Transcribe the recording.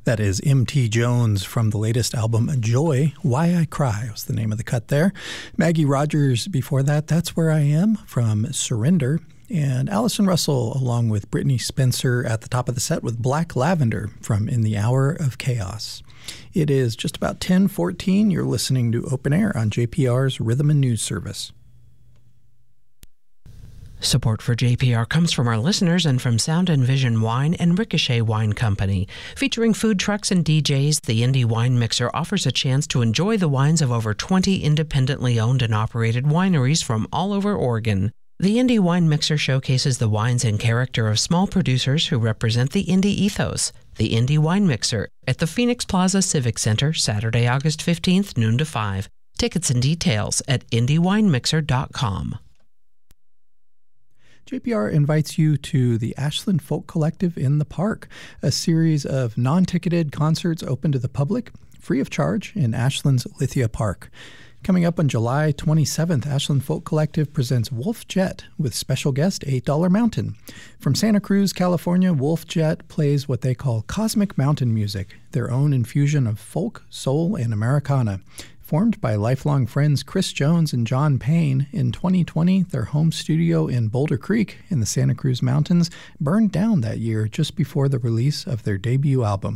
That is M.T. Jones from the latest album, Joy, Why I Cry was the name of the cut there. Maggie Rogers before that, That's Where I Am from Surrender. And Allison Russell along with Brittany Spencer at the top of the set with Black Lavender from In the Hour of Chaos. It is just about 10:14. You're listening to Open Air on JPR's Rhythm and News Service. Support for JPR comes from our listeners and from Sound and Vision Wine and Ricochet Wine Company. Featuring food trucks and DJs, the Indie Wine Mixer offers a chance to enjoy the wines of over 20 independently owned and operated wineries from all over Oregon. The Indie Wine Mixer showcases the wines and character of small producers who represent the indie ethos. The Indie Wine Mixer at the Phoenix Plaza Civic Center, Saturday, August 15th, noon to 5. Tickets and details at indiewinemixer.com. JPR invites you to the Ashland Folk Collective in the Park, a series of non-ticketed concerts open to the public, free of charge, in Ashland's Lithia Park. Coming up on July 27th, Ashland Folk Collective presents Wolf Jet with special guest $8 Mountain. From Santa Cruz, California, Wolf Jet plays what they call cosmic mountain music, their own infusion of folk, soul, and Americana. Formed by lifelong friends Chris Jones and John Payne, in 2020, their home studio in Boulder Creek in the Santa Cruz Mountains burned down that year just before the release of their debut album.